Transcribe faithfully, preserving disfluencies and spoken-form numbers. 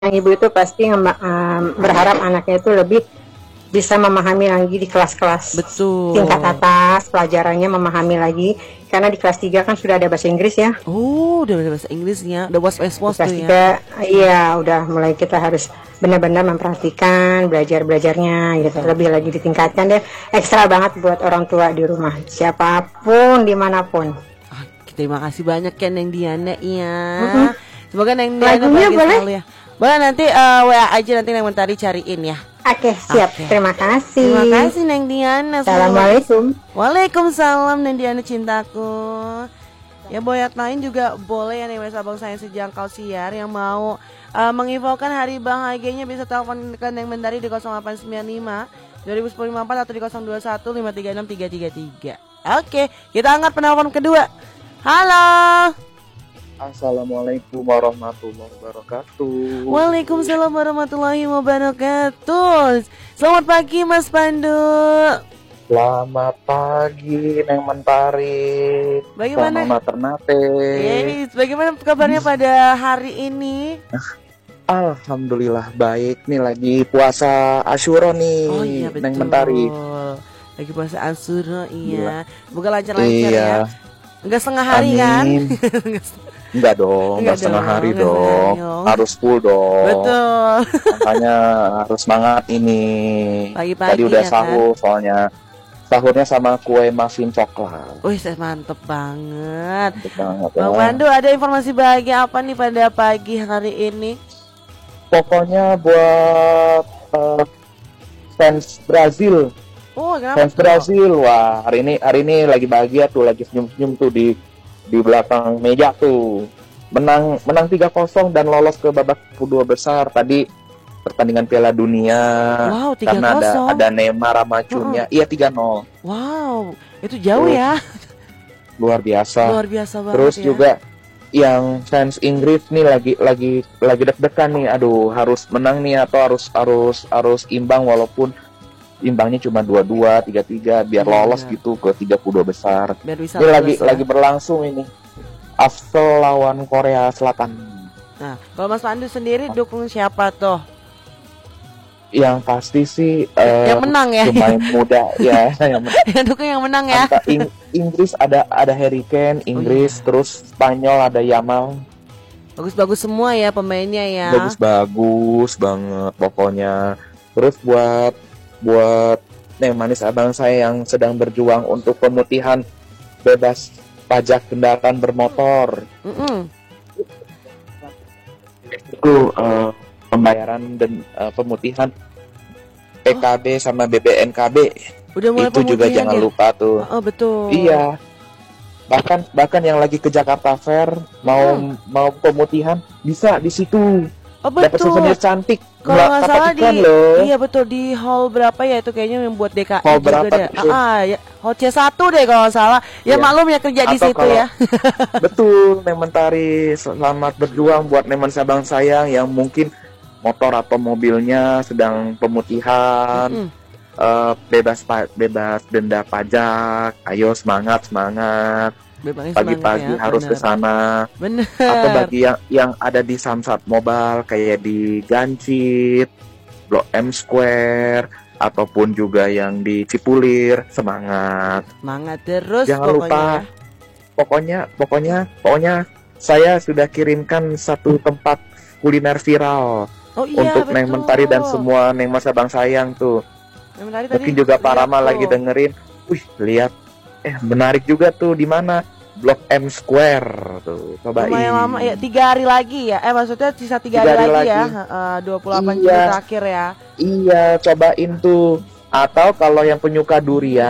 Ibu itu pasti ngema mmm, berharap anaknya itu lebih bisa memahami lagi di kelas-kelas Betul. tingkat atas, pelajarannya memahami lagi, karena di kelas tiga kan sudah ada bahasa Inggris ya. Oh, udah ada bahasa Inggrisnya, udah Di was-was kelas tuh ya. tiga iya, udah mulai kita harus benar-benar memperhatikan belajar-belajarnya gitu, lebih lagi ditingkatkan deh, ekstra banget buat orang tua di rumah, siapapun, dimanapun. Ah, terima kasih banyak ya Neng Diana ya. Mhm. Semoga Neng Diana Lagunya bahagia boleh? selalu ya. Boleh nanti uh, W A aja nanti Neng Mentari cariin ya. Oke, siap. Oke. Terima kasih. Terima kasih Neng Diana. Assalamualaikum. Waalaikumsalam Neng Diana cintaku. Ya boyat lain juga boleh ya nih Mas Abang saya sejangkau siar yang mau uh, menginfokan hari bahagianya bisa telepon ke Neng Mentari di nol delapan sembilan lima dua nol satu lima empat atau di nol dua satu lima tiga enam tiga tiga tiga. Oke, kita angkat penelpon kedua. Halo. Assalamualaikum warahmatullahi wabarakatuh. Waalaikumsalam warahmatullahi wabarakatuh. Selamat pagi Mas Pandu. Selamat pagi Neng Mentari. Bagaimana? Selamat Ternate. Yes, bagaimana kabarnya pada hari ini? Alhamdulillah baik nih, lagi puasa Asyura nih. Oh iya betul. Neng Mentari. Lagi puasa Asyura iya. Gila. Semoga lancar-lancar Iya. ya. Enggak setengah hari kan? Amin. Enggak dong, Enggak enggak setengah dong, hari enggak dong. setengah dong. Harus full dong. Betul. Makanya harus semangat ini. Pagi-pagi Tadi udah ya kan? sahur soalnya. Sahurnya sama kue muffin coklat. Wih, saya mantep banget. Mantap banget ya. Bang Pandu, ada informasi bahagia apa nih pada pagi hari ini? Pokoknya buat uh, fans Brazil, Oh, kenapa fans tuh? Brazil, wah hari ini hari ini lagi bahagia tuh, lagi senyum-senyum tuh di di belakang meja tuh. Menang menang tiga kosong dan lolos ke babak kedua besar tadi pertandingan Piala Dunia. Wow, tiga karena ada kosong. ada Neymar sama Cunnya. Iya tiga nol. Wow, itu jauh Terus, ya. Luar biasa. Luar biasa banget Terus ya. juga yang fans Inggris nih lagi lagi lagi deg-degan nih, aduh harus menang nih atau harus harus harus imbang, walaupun imbangnya cuma dua dua tiga tiga biar Iya, lolos benar. gitu ke tiga puluh dua besar. Biar bisa Ini lagi lolos ya. lagi berlangsung ini Afsel lawan Korea Selatan. Nah, kalau Mas Pandu sendiri dukung siapa tuh? Yang pasti sih eh, Yang menang ya? pemain muda ya yang menang. Yang dukung yang menang ya. Anta- Ing- Inggris ada ada Harry Kane, Inggris, iya. terus Spanyol ada Yamal. Bagus-bagus semua ya pemainnya ya. Bagus-bagus banget pokoknya. Terus buat buat Neng Manis abang saya yang sedang berjuang untuk pemutihan bebas pajak kendaraan bermotor, Mm-mm. itu eh, pembayaran dan eh, pemutihan P K B sama B B N K B Udah mulai itu juga pemutihan jangan ya? lupa tuh. Oh betul. Iya. Bahkan bahkan yang lagi ke Jakarta Fair mau Hmm. mau pemutihan bisa di situ. Oh Dapat betul. souvenir cantik. Kalau nggak Dapat salah di, iklan loh. iya betul di hall berapa ya itu kayaknya yang buat D K I Hall juga berapa deh. tuh? Ah, ah, ya hall C satu deh kalau nggak salah. Ya Iya. maklum ya kerja di Atau situ kalau- ya. Betul, Neng Mentari, selamat berjuang buat Neng Manis abang sayang yang mungkin motor atau mobilnya sedang pemutihan, Mm-mm. eh, bebas pa- bebas denda pajak. Ayo semangat semangat. Bebasnya Pagi-pagi semangat ya, harus bener. ke sana. Bener. Atau bagi yang yang ada di Samsat Mobile kayak di Gancit, Blok M Square, ataupun juga yang di Cipulir, semangat. Semangat terus Jangan pokoknya. lupa. ya. Pokoknya, pokoknya, pokoknya saya sudah kirimkan satu tempat kuliner viral Oh iya untuk betul. Neng Mentari dan semua Neng Mas Abang sayang tuh. Neng Mentari tadi Mungkin juga Pak lihat Rama tuh. lagi dengerin. Wih, lihat. Eh, menarik juga tuh di mana? Blok M Square tuh. Cobain. Lumayan lama ya, tiga hari lagi ya. Eh maksudnya sisa tiga, Tiga hari, hari lagi, ya. lagi. Heeh, dua puluh delapan Iya. Juli terakhir ya. Iya, cobain tuh. Atau kalau yang penyuka durian